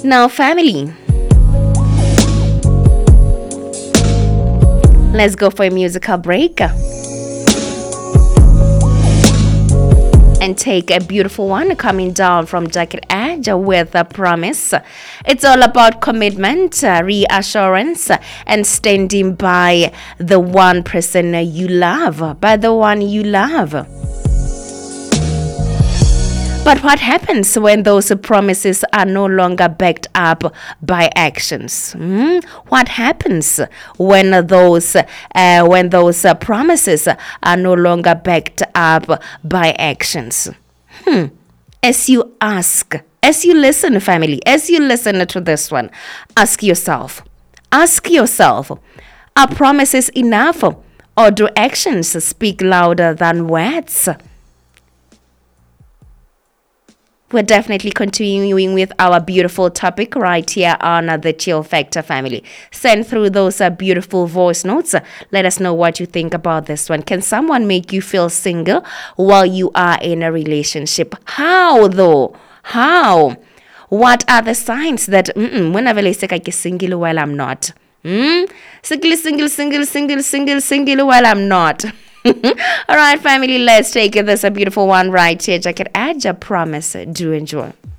Now, family, let's go for a musical break and take a beautiful one coming down from Jacket Edge with a promise. It's all about commitment, reassurance, and standing by the one person you love, by the one you love. But what happens when those promises are no longer backed up by actions? What happens when those promises are no longer backed up by actions? As you ask, as you listen, family, as you listen to this one, ask yourself, are promises enough, or do actions speak louder than words? We're definitely continuing with our beautiful topic right here on the Chill Factor, family. Send through those beautiful voice notes. Let us know what you think about this one. Can someone make you feel single while you are in a relationship? How though? How? What are the signs that whenever I say I get single while I'm not? Single while I'm not. All right, family, let's take this a beautiful one right here. Jacket Edge, I promise. Do enjoy.